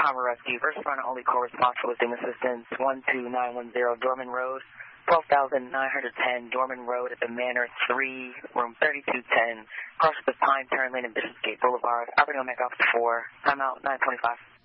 Palmer Rescue. First responder only call responsible with assistance 12910 Dorman Road, 12,910 Dorman Road at the Manor 3, room 3210. Cross the Pine Turn Lane and Bishopsgate Boulevard. Operating on Mac Officer 4. Timeout 925.